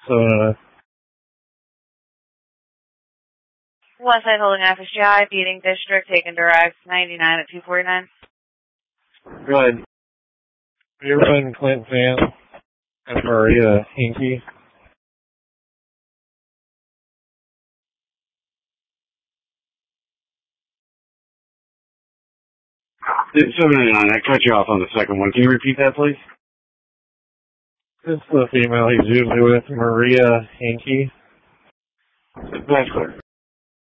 So, Westside Holding FSGI, Beating District, taken direct, 99 at 249. go ahead. You run Clint Van and Maria Hinkie. It's 799. I cut you off on the second one. Can you repeat that, please? It's the female he's usually with, Maria Hinkie. That's clear.